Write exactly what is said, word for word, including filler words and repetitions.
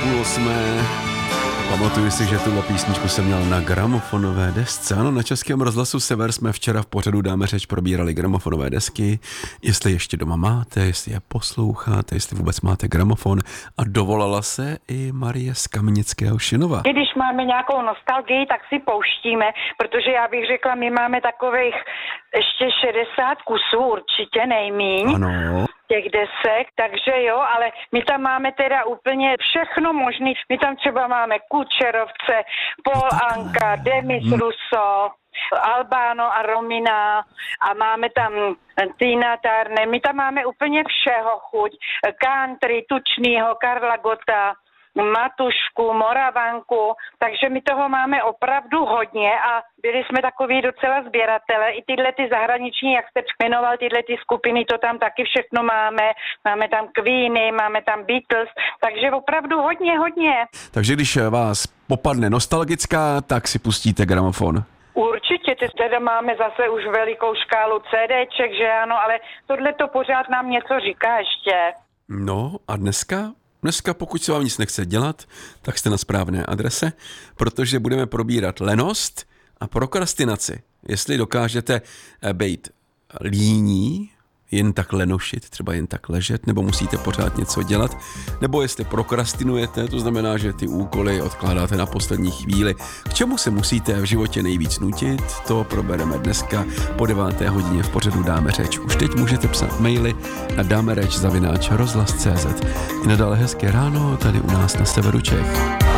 půl osmé. Pamatuju si, že tuhle písničku jsem měl na gramofonové desce. Ano, na Českém rozhlasu Sever jsme včera v pořadu Dáme řeč probírali gramofonové desky. Jestli ještě doma máte, jestli je posloucháte, jestli vůbec máte gramofon. A dovolala se i Marie z Kamenického Šinova. Když máme nějakou nostalgii, tak si pouštíme, protože já bych řekla, my máme takových ještě šedesát kusů, určitě nejmíň. Ano. Těch desek, takže jo, ale my tam máme teda úplně všechno možný. My tam třeba máme Kučerovce, Paul Anka, Demis hmm. Russo, Albano a Romina a máme tam Tina Turner. My tam máme úplně všeho chuť. Country, Tučnýho, Karla Gotta, Matušku, Moravanku, takže my toho máme opravdu hodně a byli jsme takový docela sběratele. I tyhle ty zahraniční, jak jste jmenoval, tyhle ty skupiny, to tam taky všechno máme. Máme tam Queeny, máme tam Beatles, takže opravdu hodně, hodně. Takže když vás popadne nostalgická, tak si pustíte gramofon. Určitě, teda máme zase už velikou škálu CDček, že ano, ale tohle to pořád nám něco říká ještě. No a dneska? Dneska, pokud se vám nic nechce dělat, tak jste na správné adrese, protože budeme probírat lenost a prokrastinaci. Jestli dokážete být líní, jen tak lenošit, třeba jen tak ležet, nebo musíte pořád něco dělat, nebo jestli prokrastinujete, to znamená, že ty úkoly odkládáte na poslední chvíli. K čemu se musíte v životě nejvíc nutit, to probereme dneska po deváté hodině v pořadu Dáme řeč. Už teď můžete psat maily na dámereč zavináč rozhlas tečka cé zet. I nadále hezké ráno tady u nás na severu Čech.